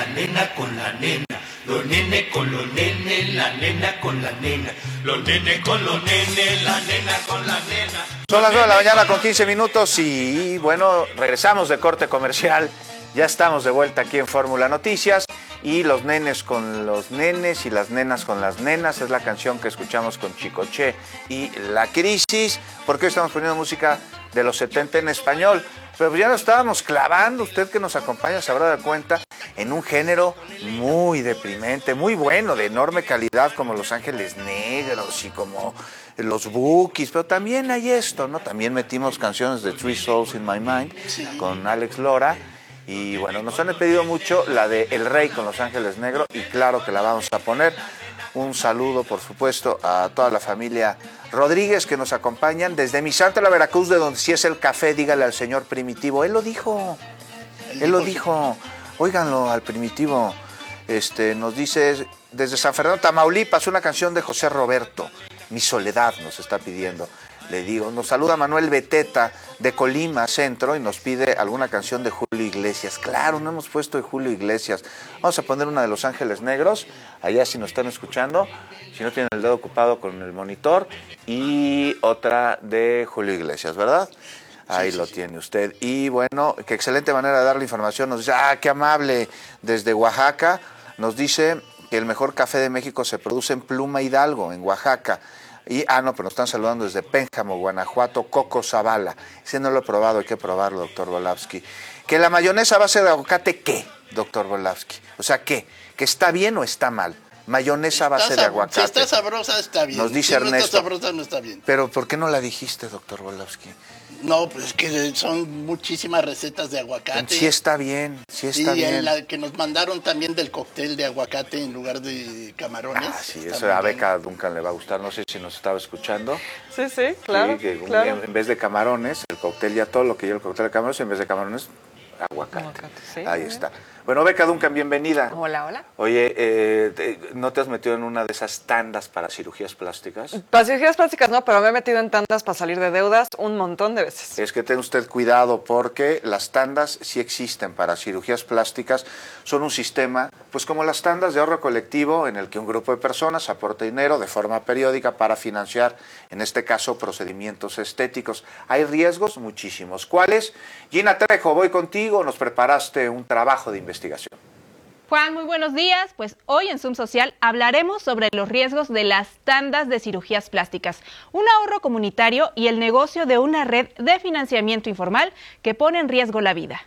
nena con la nena, los nenes con los nenes, la nena con la nena, los nenes con los nenes, la nena con la nena. Son las 9 de la mañana con 15 minutos y bueno, regresamos de corte comercial. Ya estamos de vuelta aquí en Fórmula Noticias y los nenes con los nenes y las nenas con las nenas es la canción que escuchamos con Chicoche y La Crisis, porque hoy estamos poniendo música de los 70 en español. Pero ya nos estábamos clavando, usted que nos acompaña se habrá dado cuenta, en un género muy deprimente, muy bueno, de enorme calidad, como Los Ángeles Negros y como los Bookies, pero también hay esto, ¿no? También metimos canciones de Three Souls in My Mind con Alex Lora. Y bueno, nos han pedido mucho la de El Rey con Los Ángeles Negros y claro que la vamos a poner. Un saludo, por supuesto, a toda la familia Rodríguez que nos acompañan desde Misantla, Veracruz, de donde sí es el café, dígale al señor Primitivo. Él lo dijo. Óiganlo al Primitivo. Nos dice desde San Fernando, Tamaulipas, una canción de José Roberto. Mi soledad nos está pidiendo. Le digo, nos saluda Manuel Beteta de Colima Centro y nos pide alguna canción de Julio Iglesias. Claro, no hemos puesto de Julio Iglesias. Vamos a poner una de Los Ángeles Negros, allá si nos están escuchando, si no tienen el dedo ocupado con el monitor, y otra de Julio Iglesias, ¿verdad? Ahí sí, lo tiene usted. Y bueno, qué excelente manera de darle información. Nos dice, qué amable, desde Oaxaca, nos dice que el mejor café de México se produce en Pluma Hidalgo, en Oaxaca. Y, pero nos están saludando desde Pénjamo, Guanajuato, Coco Zavala. Ese no lo he probado, hay que probarlo, doctor Volavsky. Que la mayonesa a base de aguacate, ¿qué, doctor Volavsky? O sea, ¿qué? ¿Que está bien o está mal? Mayonesa a base de aguacate. Si está sabrosa, está bien. Nos dice Ernesto. Si no está sabrosa, no está bien. Pero, ¿por qué no la dijiste, doctor Volavsky? No, pues es que son muchísimas recetas de aguacate. Sí está bien, sí está bien. Y en la que nos mandaron también del cóctel de aguacate en lugar de camarones. Sí, eso a Beca Duncan le va a gustar. No sé si nos estaba escuchando. Sí, claro. Sí, que claro. En vez de camarones, el cóctel ya todo lo que lleva el cóctel de camarones, en vez de camarones, aguacate. Sí, ahí está. Bueno, Beca Duncan, bienvenida. Hola. Oye, ¿no te has metido en una de esas tandas para cirugías plásticas? Para cirugías plásticas no, pero me he metido en tandas para salir de deudas un montón de veces. Es que tenga usted cuidado porque las tandas sí existen para cirugías plásticas. Son un sistema, pues como las tandas de ahorro colectivo, en el que un grupo de personas aporta dinero de forma periódica para financiar, en este caso, procedimientos estéticos. ¿Hay riesgos? Muchísimos. ¿Cuáles? Gina Trejo, voy contigo. Nos preparaste un trabajo de investigación. Juan, muy buenos días. Pues hoy en Zoom Social hablaremos sobre los riesgos de las tandas de cirugías plásticas, un ahorro comunitario y el negocio de una red de financiamiento informal que pone en riesgo la vida.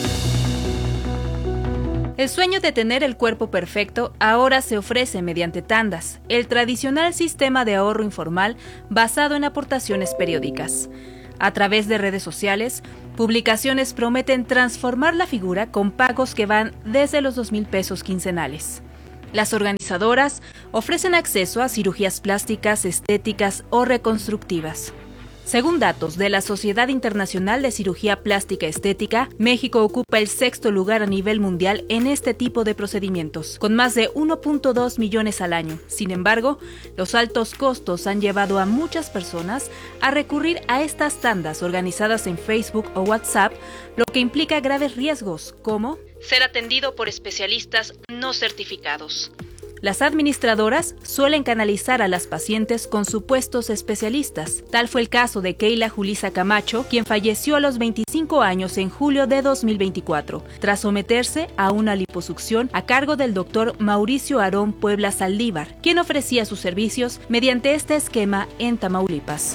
El sueño de tener el cuerpo perfecto ahora se ofrece mediante tandas, el tradicional sistema de ahorro informal basado en aportaciones periódicas. A través de redes sociales, publicaciones prometen transformar la figura con pagos que van desde los 2,000 pesos quincenales. Las organizadoras ofrecen acceso a cirugías plásticas, estéticas o reconstructivas. Según datos de la Sociedad Internacional de Cirugía Plástica Estética, México ocupa el 6º lugar a nivel mundial en este tipo de procedimientos, con más de 1.2 millones al año. Sin embargo, los altos costos han llevado a muchas personas a recurrir a estas tandas organizadas en Facebook o WhatsApp, lo que implica graves riesgos, como ser atendido por especialistas no certificados. Las administradoras suelen canalizar a las pacientes con supuestos especialistas. Tal fue el caso de Keila Julisa Camacho, quien falleció a los 25 años en julio de 2024, tras someterse a una liposucción a cargo del doctor Mauricio Aarón Puebla Saldívar, quien ofrecía sus servicios mediante este esquema en Tamaulipas.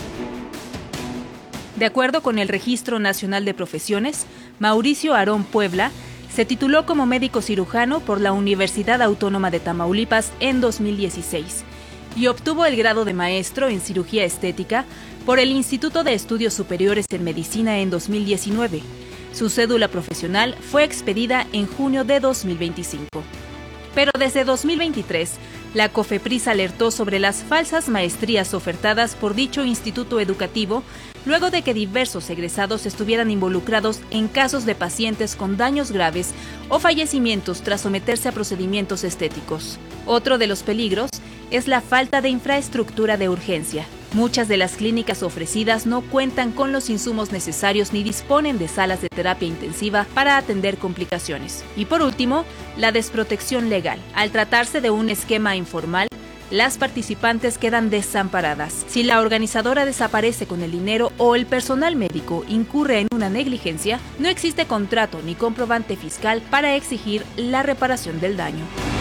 De acuerdo con el Registro Nacional de Profesiones, Mauricio Aarón Puebla se tituló como médico cirujano por la Universidad Autónoma de Tamaulipas en 2016 y obtuvo el grado de maestro en cirugía estética por el Instituto de Estudios Superiores en Medicina en 2019. Su cédula profesional fue expedida en junio de 2025. Pero desde 2023, la COFEPRIS alertó sobre las falsas maestrías ofertadas por dicho instituto educativo, luego de que diversos egresados estuvieran involucrados en casos de pacientes con daños graves o fallecimientos tras someterse a procedimientos estéticos. Otro de los peligros es la falta de infraestructura de urgencia. Muchas de las clínicas ofrecidas no cuentan con los insumos necesarios ni disponen de salas de terapia intensiva para atender complicaciones. Y por último, la desprotección legal. Al tratarse de un esquema informal, las participantes quedan desamparadas. Si la organizadora desaparece con el dinero o el personal médico incurre en una negligencia, no existe contrato ni comprobante fiscal para exigir la reparación del daño.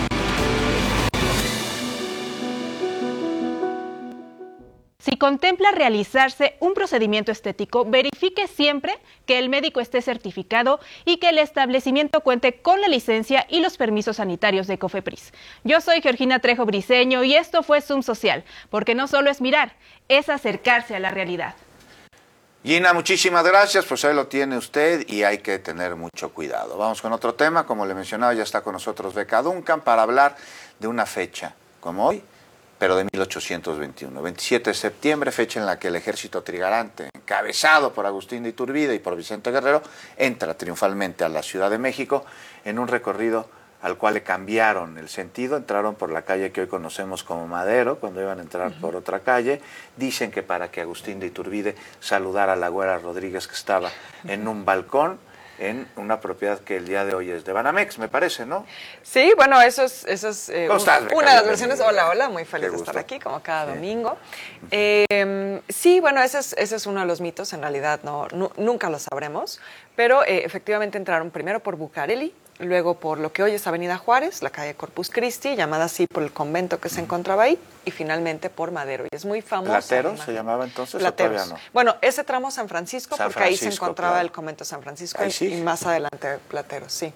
Si contempla realizarse un procedimiento estético, verifique siempre que el médico esté certificado y que el establecimiento cuente con la licencia y los permisos sanitarios de COFEPRIS. Yo soy Georgina Trejo Briceño y esto fue Zoom Social, porque no solo es mirar, es acercarse a la realidad. Gina, muchísimas gracias, pues ahí lo tiene usted y hay que tener mucho cuidado. Vamos con otro tema, como le mencionaba, ya está con nosotros Beca Duncan para hablar de una fecha, como hoy, pero de 1821, 27 de septiembre, fecha en la que el ejército trigarante, encabezado por Agustín de Iturbide y por Vicente Guerrero, entra triunfalmente a la Ciudad de México en un recorrido al cual le cambiaron el sentido. Entraron por la calle que hoy conocemos como Madero, cuando iban a entrar por otra calle. Dicen que para que Agustín de Iturbide saludara a la Güera Rodríguez, que estaba en un balcón, en una propiedad que el día de hoy es de Banamex, me parece, ¿no? Sí, bueno, eso es ¿Cómo estás, Beca? una de las versiones. Hola, hola, muy feliz Qué de gusto. estar aquí, como cada domingo. Sí, bueno, ese es uno de los mitos, en realidad nunca lo sabremos, pero efectivamente entraron primero por Bucareli, luego por lo que hoy es Avenida Juárez, la calle Corpus Christi, llamada así por el convento que se encontraba ahí, y finalmente por Madero. Y es muy famoso. ¿Plateros se llamaba entonces? Plateros. ¿O todavía no? Bueno, ese tramo San Francisco, San porque ahí se Francisco, encontraba claro. el convento San Francisco Ahí sí. y más adelante Plateros, sí.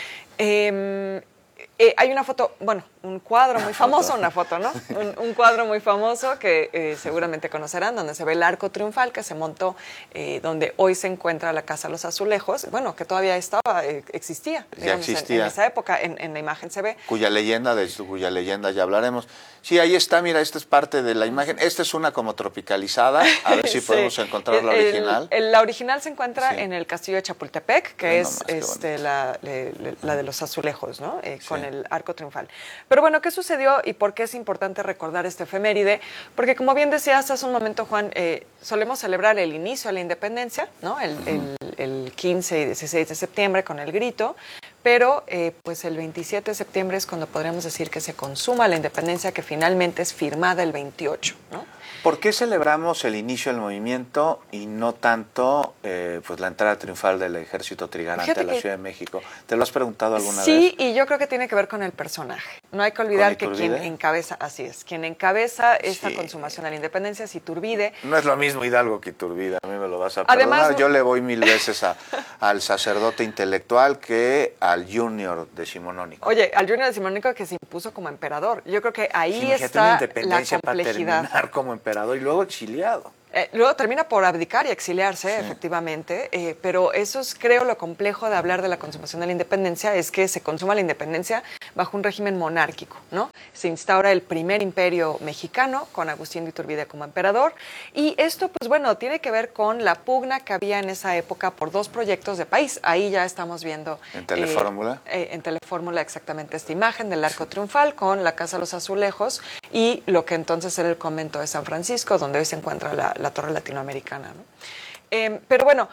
Hay una foto, bueno, un cuadro muy famoso, una foto, ¿no? Un cuadro muy famoso que seguramente conocerán, donde se ve el arco triunfal que se montó, donde hoy se encuentra la Casa de los Azulejos, bueno, que todavía existía, Ya digamos, existía. en esa época, en la imagen se ve. Cuya leyenda ya hablaremos. Sí, ahí está, mira, esta es parte de la imagen. Esta es una como tropicalizada, a ver si Sí. podemos encontrar la original. La original se encuentra Sí. en el castillo de Chapultepec, que Ve es nomás, qué la de los azulejos, ¿no? Con Sí. el arco triunfal. Pero bueno, ¿qué sucedió y por qué es importante recordar este efeméride? Porque como bien decías hace un momento, Juan, solemos celebrar el inicio de la independencia, ¿no? El 15 y 16 de septiembre con el grito, pero pues el 27 de septiembre es cuando podríamos decir que se consuma la independencia, que finalmente es firmada el 28, ¿no? ¿Por qué celebramos el inicio del movimiento y no tanto pues la entrada triunfal del ejército trigarante Fíjate a la que- Ciudad de México? ¿Te lo has preguntado alguna Sí, vez? y yo creo que tiene que ver con el personaje. No hay que olvidar que Iturbide? quien encabeza, así es, quien encabeza esta Sí. consumación de la independencia es Iturbide. No es lo mismo Hidalgo que Iturbide, a mí me lo vas a Además, perdonar. Yo le voy 1000 veces al sacerdote intelectual que al junior decimonónico. Oye, al Junior Decimonónico que se impuso como emperador. Yo creo que ahí Imagínate una está la independencia para complejidad. terminar como emperador y luego exiliado. Luego termina por abdicar y exiliarse, efectivamente, pero eso es, creo, lo complejo de hablar de la consumación de la independencia, es que se consuma la independencia bajo un régimen monárquico, ¿no? Se instaura el primer imperio mexicano con Agustín de Iturbide como emperador, y esto, pues bueno, tiene que ver con la pugna que había en esa época por dos proyectos de país. Ahí ya estamos viendo... ¿En Telefórmula? En Telefórmula, exactamente, esta imagen del arco triunfal con la Casa de los Azulejos y lo que entonces era el convento de San Francisco, donde hoy se encuentra la Torre Latinoamericana, ¿no? Pero bueno,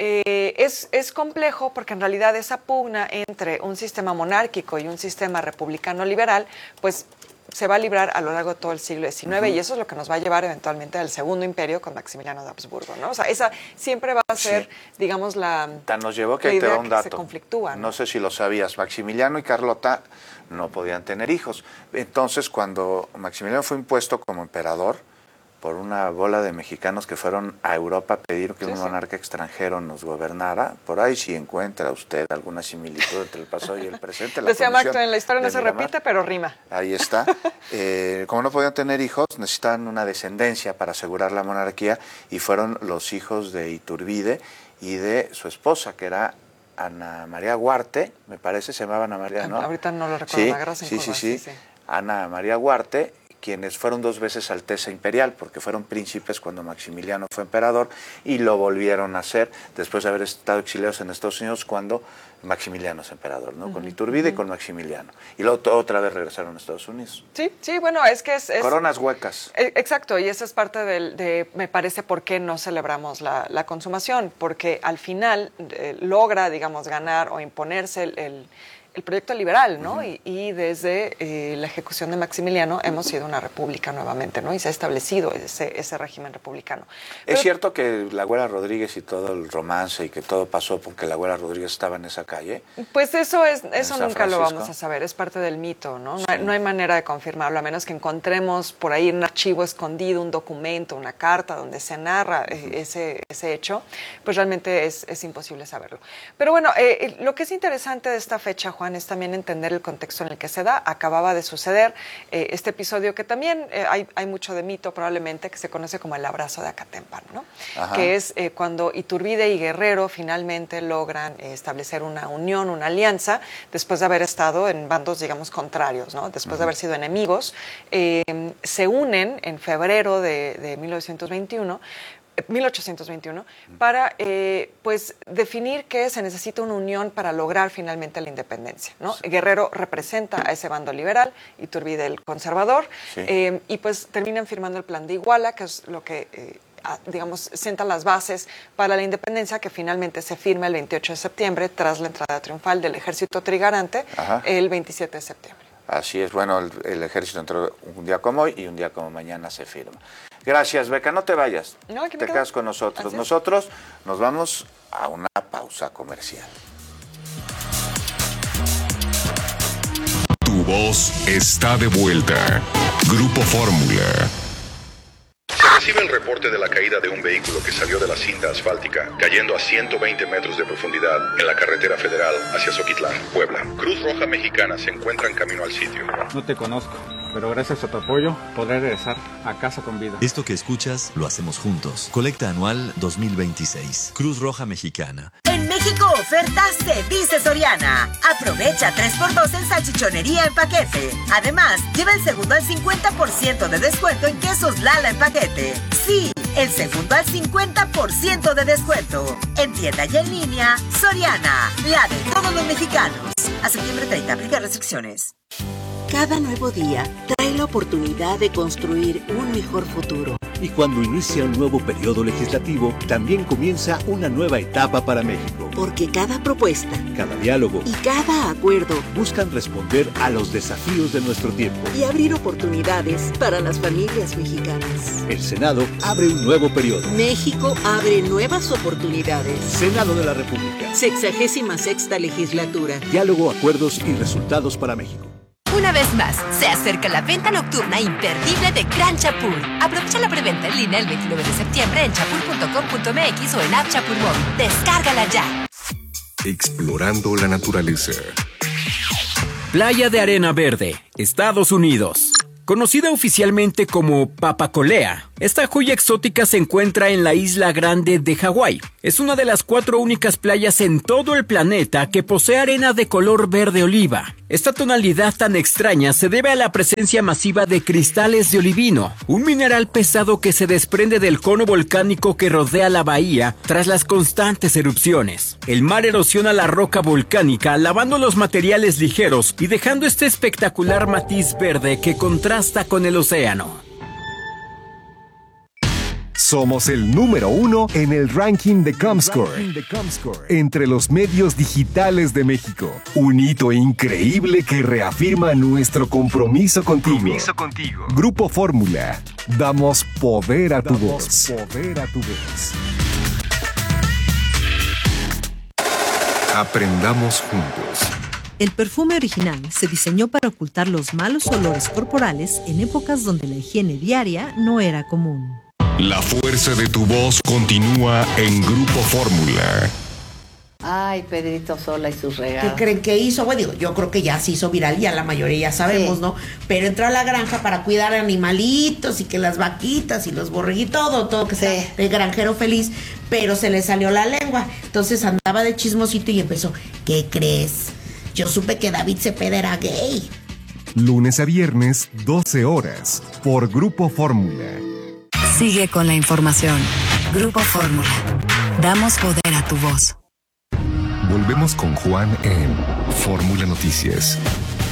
es complejo porque en realidad esa pugna entre un sistema monárquico y un sistema republicano liberal, pues se va a librar a lo largo de todo el siglo XIX y eso es lo que nos va a llevar eventualmente al Segundo Imperio con Maximiliano de Habsburgo, ¿no? O sea, esa siempre va a ser, digamos, Tan nos llevó que la ahí te idea da un que dato. se conflictúa, ¿no? No sé si lo sabías, Maximiliano y Carlota no podían tener hijos. Entonces, cuando Maximiliano fue impuesto como emperador por una bola de mexicanos que fueron a Europa a pedir que un monarca extranjero nos gobernara, por ahí si encuentra usted alguna similitud entre el pasado y el presente. Decía Mark Twain, la historia no de se Miramar. repite, pero rima. Ahí está. Como no podían tener hijos, necesitaban una descendencia para asegurar la monarquía y fueron los hijos de Iturbide y de su esposa, que era Ana María Huarte, me parece, se llamaba Ana María, ¿no? Ahorita no lo recuerdo, me agarras en curva, sí. Ana María Huarte, quienes fueron 2 veces Alteza Imperial, porque fueron príncipes cuando Maximiliano fue emperador, y lo volvieron a hacer después de haber estado exiliados en Estados Unidos cuando Maximiliano es emperador, ¿no? Con Iturbide y con Maximiliano. Y luego otra vez regresaron a Estados Unidos. Sí, bueno, es que es coronas huecas. Exacto, y esa es parte me parece, por qué no celebramos la consumación, porque al final logra, digamos, ganar o imponerse el proyecto liberal, ¿no? Y desde la ejecución de Maximiliano hemos sido una república nuevamente, ¿no? Y se ha establecido ese régimen republicano. ¿Es cierto que la Güera Rodríguez y todo el romance y que todo pasó porque la Güera Rodríguez estaba en esa calle? Pues eso nunca lo vamos a saber, es parte del mito, ¿no? Sí. No hay manera de confirmarlo, a menos que encontremos por ahí un archivo escondido, un documento, una carta donde se narra ese hecho, pues realmente es imposible saberlo. Pero bueno, lo que es interesante de esta fecha, Juan, es también entender el contexto en el que se da. Acababa de suceder este episodio que también hay mucho de mito probablemente, que se conoce como el abrazo de Acatempan, ¿no? Ajá. Que es cuando Iturbide y Guerrero finalmente logran establecer una unión, una alianza, después de haber estado en bandos, digamos, contrarios, ¿no? Después de haber sido enemigos, se unen en febrero de 1821 para pues definir que se necesita una unión para lograr finalmente la independencia, ¿no? Sí. Guerrero representa a ese bando liberal, Iturbide el conservador, sí. Y pues terminan firmando el Plan de Iguala, que es lo que digamos, sienta las bases para la independencia, que finalmente se firma el 28 de septiembre tras la entrada triunfal del ejército trigarante. Ajá. El 27 de septiembre. Así es, bueno, el ejército entró un día como hoy y un día como mañana se firma. Gracias, Beca, no te vayas, no, aquí te quedas con nosotros. Así nosotros nos vamos a una pausa comercial. Tu voz está de vuelta. Grupo Fórmula. Se recibe el reporte de la caída de un vehículo que salió de la cinta asfáltica, cayendo a 120 metros de profundidad en la carretera federal hacia Zoquitlán, Puebla. Cruz Roja Mexicana se encuentra en camino al sitio. No te conozco, pero gracias a tu apoyo podré regresar a casa con vida. Esto que escuchas lo hacemos juntos. Colecta anual 2026. Cruz Roja Mexicana. En México ofertas se dice Soriana. Aprovecha 3x2 en salchichonería en paquete. Además, lleva el segundo al 50% de descuento en quesos Lala en paquete. Sí, el segundo al 50% de descuento. En tienda y en línea, Soriana, la de todos los mexicanos. A septiembre 30, aplica restricciones. Cada nuevo día trae la oportunidad de construir un mejor futuro. Y cuando inicia un nuevo periodo legislativo, también comienza una nueva etapa para México. Porque cada propuesta, cada diálogo y cada acuerdo buscan responder a los desafíos de nuestro tiempo y abrir oportunidades para las familias mexicanas. El Senado abre un nuevo periodo. México abre nuevas oportunidades. Senado de la República. 66ª legislatura. Diálogo, acuerdos y resultados para México. Una vez más, se acerca la venta nocturna imperdible de Gran Chapul. Aprovecha la preventa en línea el 29 de septiembre en chapul.com.mx o en App Chapul Móvil. ¡Descárgala ya! Explorando la naturaleza. Playa de Arena Verde, Estados Unidos. Conocida oficialmente como Papacolea, esta joya exótica se encuentra en la isla Grande de Hawái. Es una de las 4 únicas playas en todo el planeta que posee arena de color verde oliva. Esta tonalidad tan extraña se debe a la presencia masiva de cristales de olivino, un mineral pesado que se desprende del cono volcánico que rodea la bahía tras las constantes erupciones. El mar erosiona la roca volcánica, lavando los materiales ligeros y dejando este espectacular matiz verde que contrasta con el océano. Somos el número 1 en el ranking de Comscore entre los medios digitales de México. Un hito increíble que reafirma nuestro compromiso contigo. Grupo Fórmula. Damos poder a tu voz. Aprendamos juntos. El perfume original se diseñó para ocultar los malos olores corporales en épocas donde la higiene diaria no era común. La fuerza de tu voz continúa en Grupo Fórmula. Ay, Pedrito Sola y sus regalos. ¿Qué creen que hizo? Bueno, digo, yo creo que ya se hizo viral, ya la mayoría ya sabemos, sí, ¿no? Pero entró a la granja para cuidar animalitos y que las vaquitas y los borreguitos, todo que sea de granjero feliz, pero se le salió la lengua. Entonces andaba de chismosito y empezó, ¿qué crees? Yo supe que David Cepeda era gay. Lunes a viernes, 12 horas, por Grupo Fórmula. Sigue con la información. Grupo Fórmula. Damos poder a tu voz. Volvemos con Juan en Fórmula Noticias.